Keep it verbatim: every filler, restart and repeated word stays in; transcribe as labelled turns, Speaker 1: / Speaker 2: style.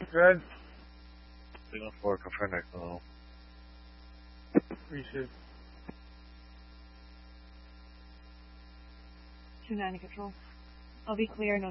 Speaker 1: Good.
Speaker 2: Signal four, confirm Echo.
Speaker 1: Receive.
Speaker 3: two ninety control. I'll be clear, no